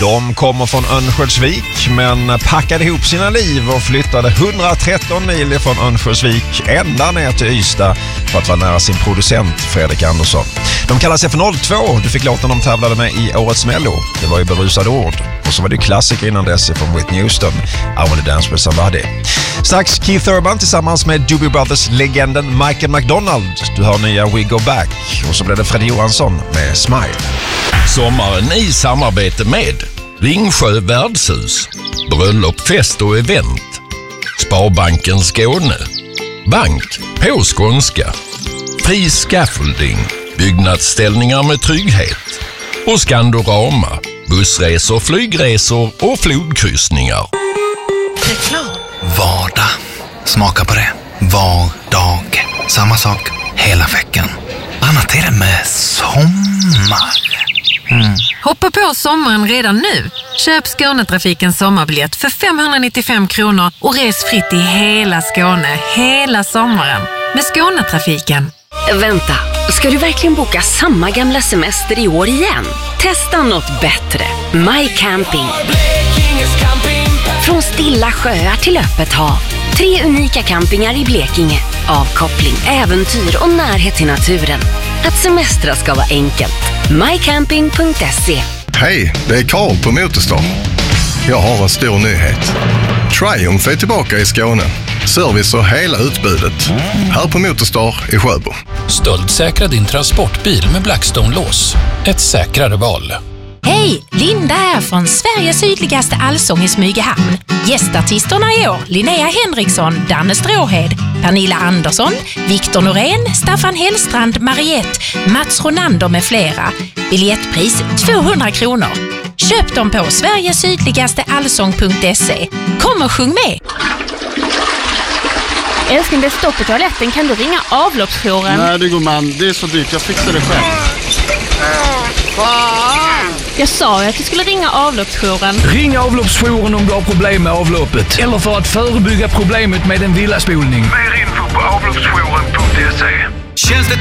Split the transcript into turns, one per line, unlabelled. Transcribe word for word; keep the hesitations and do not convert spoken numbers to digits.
De kommer från Örnsköldsvik men packade ihop sina liv och flyttade hundratretton mil från Örnsköldsvik ända ner till Ystad för att vara nära sin producent Fredrik Andersson. De kallar sig för noll två. Du fick låten de tävlade med i årets Mello. Det var ju Berusade ord. Och så var det klassiker innan dess från Whitney Houston, I Wanna Dance With Somebody. Strax Keith Urban tillsammans med Doobie Brothers-legenden Michael McDonald. Du hör nya We Go Back. Och så blev det Freddy Johansson med Smile.
Sommaren i samarbete med Ringsjö värdshus, bröllop, fest och event, Sparbanken Skåne, bank på skånska, fri scaffolding, byggnadsställningar med trygghet och Skandorama, bussresor, flygresor och flodkryssningar.
Reklam. Vardag. Smaka på det. Var dag. Samma sak hela veckan. Annat är det med sommar. Mm.
Hoppa på sommaren redan nu. Köp Skånetrafikens sommarbiljett för femhundranittiofem kronor och res fritt i hela Skåne hela sommaren med Skånetrafiken.
Vänta, ska du verkligen boka samma gamla semester i år igen? Testa något bättre. My Camping. Från stilla sjöar till öppet hav. Tre unika campingar i Blekinge. Avkoppling, äventyr och närhet till naturen. Att semestra ska vara enkelt. my camping punkt se.
Hej, det är Karl på Motorstar. Jag har en stor nyhet. Triumph är tillbaka i Skåne. Service och hela utbudet. Här på Motorstar i Sjöbo.
Stöldsäkra din transportbil med Blackstone-lås. Ett säkrare val.
Hej, Linda här från Sveriges sydligaste allsång i Smygehamn. Gästartisterna i år, Linnea Henriksson, Danne Stråhed, Pernilla Andersson, Viktor Norén, Staffan Hellstrand, Mariette, Mats Ronander med flera. Biljettpris tvåhundra kronor. Köp dem på sverigesydligaste allsång punkt se. Kom och sjung med!
Älskling, det är stopp på toaletten. Kan du ringa avloppsjouren?
Nej, det går man. Det är så dyrt. Jag fixar det själv.
Jag sa ju att du skulle ringa avloppsjouren.
Ring avloppsjouren om du har problem med avloppet. Eller för att förebygga problemet med en villaspolning.
Mer info på avloppsjouren punkt se.
Känns det